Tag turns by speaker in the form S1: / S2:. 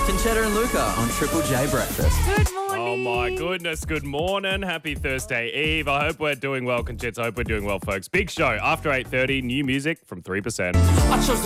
S1: Conchetta and Luca on Triple J Breakfast.
S2: Good morning.
S3: Oh my goodness, good morning. Happy Thursday Eve. I hope we're doing well, Conchetta. I hope we're doing well, folks. Big show after 8:30, new music from 3%.